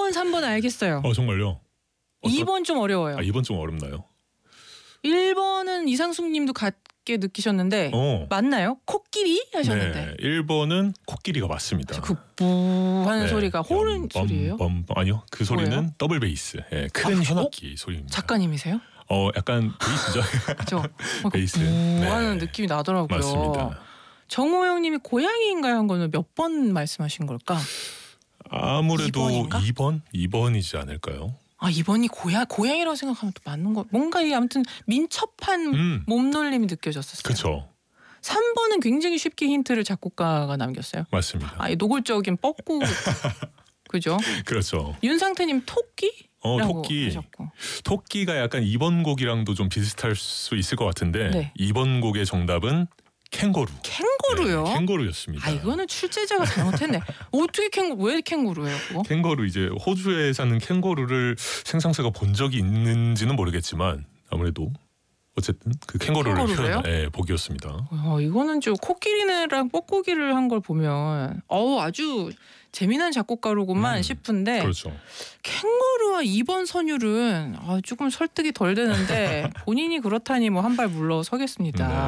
1번, 3번 알겠어요. 정말요? 2번 좀 어려워요. 2번 좀 어렵나요? 1번은 이상숙님도 같게 느끼셨는데 맞나요? 코끼리 하셨는데. 네, 1번은 코끼리가 맞습니다. 그 뿌 하는 소리가 호른 소리예요? 아니요, 그 소리는 뭐예요? 더블 베이스. 큰 현악기 소리입니다. 작가님이세요? 약간 베이스죠. 그죠? 베이스. 하는 느낌이 나더라고요. 맞습니다. 정호영님이 고양이인가요? 한 거는 몇 번 말씀하신 걸까? 아무래도 2번인가? 2번이지 않을까요? 2번이 고양이라고 생각하면 또 맞는 거. 뭔가 아무튼 민첩한 몸놀림이 느껴졌었어요. 그렇죠. 3번은 굉장히 쉽게 힌트를 작곡가가 남겼어요. 맞습니다. 노골적인 뻐꾸. 그죠? 그렇죠. 윤상태님 토끼? 토끼. 하셨고. 토끼가 약간 2번 곡이랑도 좀 비슷할 수 있을 것 같은데 네. 2번 곡의 정답은 캥거루. 캥거루요? 네, 캥거루였습니다. 이거는 출제자가 잘못했네. 어떻게 왜 캥거루예요, 그거? 캥거루, 이제 호주에 사는 캥거루를 생상사가 본 적이 있는지는 모르겠지만 아무래도 어쨌든 그 캥거루를 표현한 복이었습니다. 이거는 좀 코끼리랑 뻐꾸기를 한 걸 보면 아주 재미난 작곡가로구만 싶은데 그렇죠. 캥거루와 2번 선율은 조금 설득이 덜 되는데 본인이 그렇다니 한 발 물러서겠습니다.